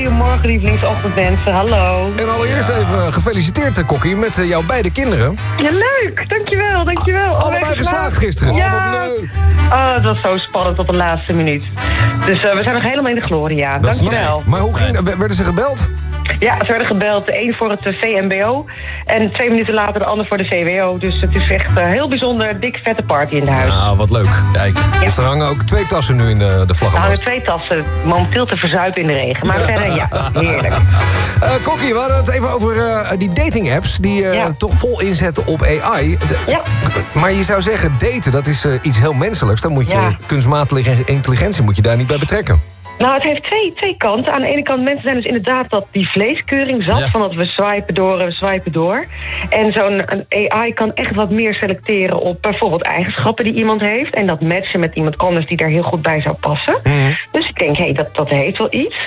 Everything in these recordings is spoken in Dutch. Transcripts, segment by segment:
Goedemorgen, lievelingsochtendmensen. Hallo. En allereerst even gefeliciteerd, Kokkie, met jouw beide kinderen. Ja, leuk. Dankjewel. Allebei geslaagd gisteren. Ja. Wat leuk. Oh, het was zo spannend tot de laatste minuut. Dus we zijn nog helemaal in de gloria. Dankjewel. Maar hoe ging dat? Werden ze gebeld? Ja, ze werden gebeld. De een voor het VMBO en 2 minuten later de ander voor de VWO. Dus het is echt heel bijzonder. Dik vette party in de huis. Nou, wat leuk. Kijk, dus er hangen ook 2 tassen nu in de Er vlaggenmast. hangen 2 tassen momenteel te verzuipen in de regen. Maar verder, ja, heerlijk. Kokkie, we hadden het even over die dating apps die toch vol inzetten op AI. Ja. Maar je zou zeggen, daten, dat is iets heel menselijks. Dan moet je kunstmatige intelligentie moet je daar niet bij betrekken. Nou, het heeft twee kanten. Aan de ene kant, mensen zijn dus inderdaad dat die vleeskeuring zat. Van dat we swipen door. En zo'n AI kan echt wat meer selecteren op bijvoorbeeld eigenschappen die iemand heeft. En dat matchen met iemand anders die daar heel goed bij zou passen. Dus ik denk, dat heeft wel iets.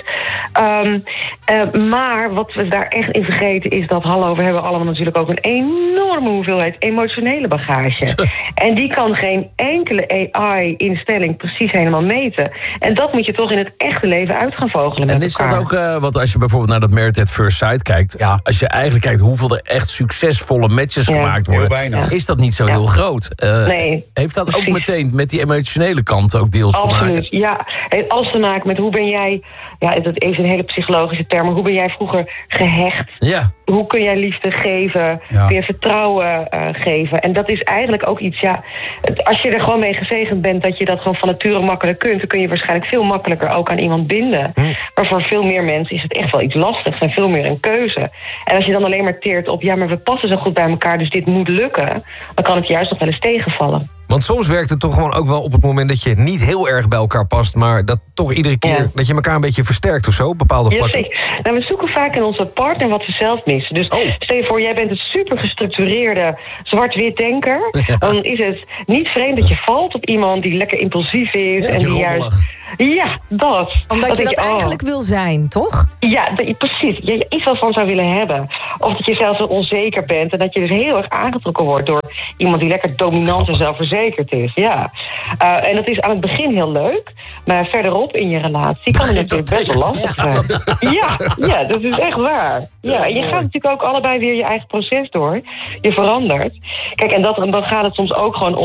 Maar wat we daar echt in vergeten is dat, we hebben allemaal natuurlijk ook een enorme hoeveelheid emotionele bagage. En die kan geen enkele AI-instelling precies helemaal meten. En dat moet je toch in het echte leven uit gaan vogelen met En is elkaar. dat ook, want als je bijvoorbeeld naar dat Married at First Sight kijkt, als je eigenlijk kijkt hoeveel er echt succesvol matches gemaakt worden, is dat niet zo heel groot. Nee, heeft dat precies. ook meteen met die emotionele kant ook deels te maken? Absoluut, ja. Het heeft alles te maken met hoe ben jij, dat is een hele psychologische term, maar hoe ben jij vroeger gehecht? Ja. Hoe kun jij liefde geven? Kun je vertrouwen geven? En dat is eigenlijk ook iets, als je er gewoon mee gezegend bent dat je dat gewoon van nature makkelijk kunt, dan kun je waarschijnlijk veel makkelijker ook aan iemand binden. Maar voor veel meer mensen is het echt wel iets lastigs en veel meer een keuze. En als je dan alleen maar teert op, maar we passen zo goed bij elkaar, dus dit moet lukken, dan kan het juist nog wel eens tegenvallen. Want soms werkt het toch gewoon ook wel op het moment dat je niet heel erg bij elkaar past, maar dat toch iedere keer dat je elkaar een beetje versterkt of zo, op bepaalde vlakken. Ja, zeker. Nou, we zoeken vaak in onze partner wat we zelf missen. Dus stel je voor, jij bent een super gestructureerde zwart-wit denker. Dan is het niet vreemd dat je valt op iemand die lekker impulsief is. En die juist... Ja, dat. Omdat je dat eigenlijk wil zijn, toch? Ja, precies. Je iets wel van zou willen hebben. Of dat je zelf zo onzeker bent en dat je dus heel erg aangetrokken wordt door iemand die lekker dominant en zelfverzekerd is. Ja. En dat is aan het begin heel leuk, maar verderop in je relatie kan het natuurlijk best wel lastig zijn. Ja, dat is echt waar. Ja, en je gaat natuurlijk ook allebei weer je eigen proces door. Je verandert. Kijk, en dan gaat het soms ook gewoon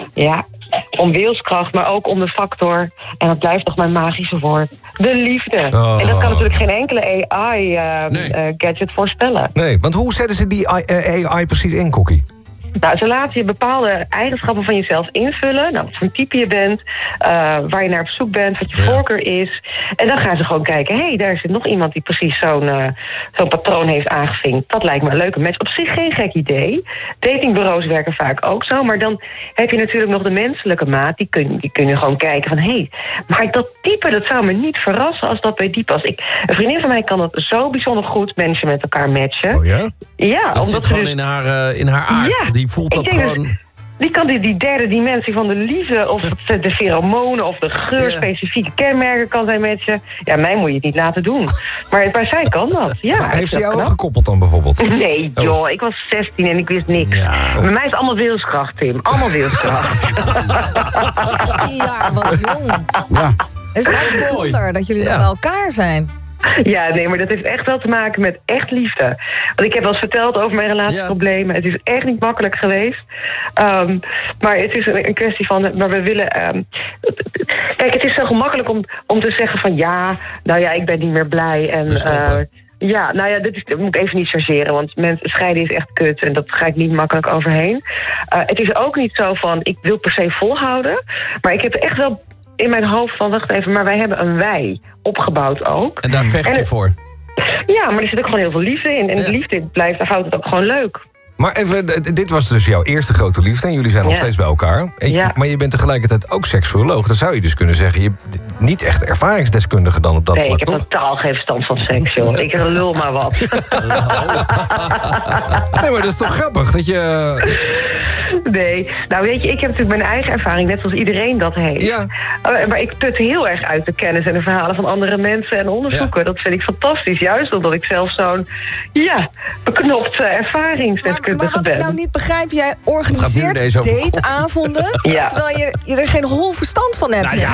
om wilskracht, maar ook om de factor, en dat blijft toch mijn magische woord, de liefde. En dat kan natuurlijk geen enkele AI-gadget voorspellen. Nee, want hoe zetten ze die AI precies in, Kokkie? Nou, ze laten je bepaalde eigenschappen van jezelf invullen. Nou, wat voor type je bent, waar je naar op zoek bent, wat je voorkeur is. En dan gaan ze gewoon kijken, daar zit nog iemand die precies zo'n patroon heeft aangevinkt. Dat lijkt me een leuke match. Op zich geen gek idee. Datingbureaus werken vaak ook zo. Maar dan heb je natuurlijk nog de menselijke maat. Die kun je gewoon kijken van, maar dat type, dat zou me niet verrassen als dat bij die past. Een vriendin van mij kan dat zo bijzonder goed, mensen met elkaar matchen. Oh ja? Ja, dat omdat zit gewoon in haar aard. Ja, die voelt dat gewoon. Die kan die derde dimensie van de liefde, of de pheromonen, of de geurspecifieke kenmerken kan zij matchen. Ja, mij moet je het niet laten doen. Maar bij zij kan dat. Ja, maar heeft ze jou ook gekoppeld dan bijvoorbeeld? Nee, joh, ik was 16 en ik wist niks. Ja. Bij mij is het allemaal wilskracht, Tim. Allemaal wilskracht. 16 jaar, wat jong. Ja. Het is wel bijzonder dat jullie nog bij elkaar zijn. Ja, nee, maar dat heeft echt wel te maken met echt liefde. Want ik heb wel eens verteld over mijn relatieproblemen. Het is echt niet makkelijk geweest. Maar het is een kwestie van, maar we willen... Kijk, het is zo gemakkelijk om te zeggen van ik ben niet meer blij. En dit moet ik even niet chargeren, want scheiden is echt kut en dat ga ik niet makkelijk overheen. Het is ook niet zo van, ik wil per se volhouden, maar ik heb echt wel in mijn hoofd van, wacht even, maar wij hebben een wij opgebouwd ook. En daar vecht je voor. Ja, maar er zit ook gewoon heel veel liefde in. En de liefde houdt het ook gewoon leuk. Maar even, dit was dus jouw eerste grote liefde en jullie zijn nog steeds bij elkaar. Maar je bent tegelijkertijd ook seksuoloog. Dan zou je dus kunnen zeggen, je bent niet echt ervaringsdeskundige dan op dat vlak, ik heb totaal geen verstand van seks, joh. Ik lul maar wat. Nee, maar dat is toch grappig dat je... Nee, nou weet je, ik heb natuurlijk mijn eigen ervaring, net zoals iedereen dat heeft. Ja. Maar ik put heel erg uit de kennis en de verhalen van andere mensen en onderzoeken. Ja. Dat vind ik fantastisch, juist omdat ik zelf zo'n, beknopte ervaringsdeskundige ben. Maar wat ik nou niet begrijp, jij organiseert dateavonden, terwijl je er geen hol verstand van hebt. Nee.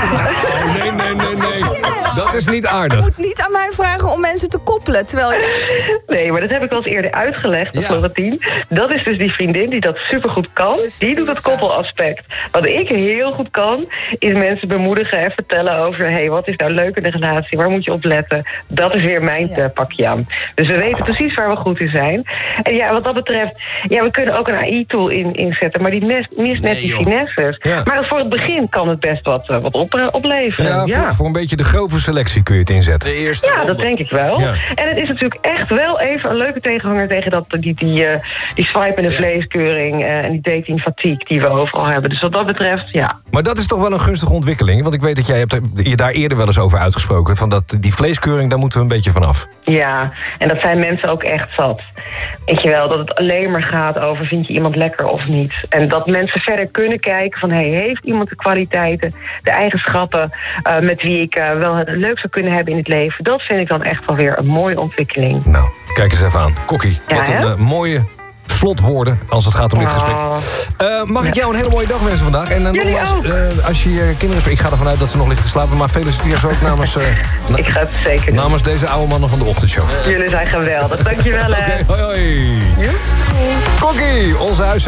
Dat is niet aardig. Je moet niet aan mij vragen om mensen te koppelen, terwijl je... Nee, maar dat heb ik al eens eerder uitgelegd, Florentien. Dat is dus die vriendin die dat supergoed kan. Die doet het koppelaspect. Wat ik heel goed kan, is mensen bemoedigen en vertellen over... wat is nou leuk in de relatie, waar moet je op letten? Dat is weer mijn pakje aan. Dus we weten precies waar we goed in zijn. En wat dat betreft, we kunnen ook een AI-tool inzetten... maar die mist net die finesses. Ja. Maar voor het begin kan het best wat opleveren. Ja, voor een beetje de grove selectie kun je het inzetten. De eerste ronde. Dat denk ik wel. Ja. En het is natuurlijk echt wel even een leuke tegenhanger... tegen die swipe en de vleeskeuring... en die dating fatigue die we overal hebben. Dus wat dat betreft, Maar dat is toch wel een gunstige ontwikkeling? Want ik weet dat jij hebt je daar eerder wel eens over uitgesproken... van die vleeskeuring, daar moeten we een beetje vanaf. Ja, en dat zijn mensen ook echt zat. Weet je wel, dat het alleen maar gaat over... vind je iemand lekker of niet? En dat mensen verder kunnen kijken van... heeft iemand de kwaliteiten, de eigenschappen... met wie ik wel het leuk zou kunnen hebben in het leven? Dat vind ik dan echt wel weer een mooie ontwikkeling. Nou, kijk eens even aan. Kokkie, wat een mooie... slotwoorden als het gaat om dit gesprek. Mag ik jou een hele mooie dag wensen vandaag? En als je je kinderen spreekt, ik ga ervan uit dat ze nog liggen te slapen, maar feliciteer ze ook namens... ik ga het zeker doen. Namens deze oude mannen van de ochtendshow. Jullie zijn geweldig. Dankjewel, hè. Hoi. Kokkie, onze huis.